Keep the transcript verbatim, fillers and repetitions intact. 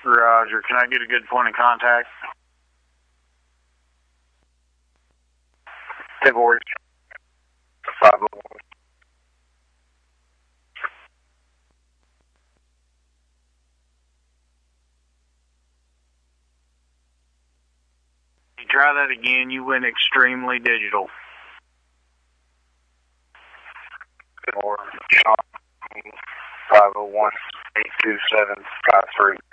Roger. Can I get a good point of contact? February five oh one. You try that again, you went extremely digital. Or Sean five oh one eight two seven five three.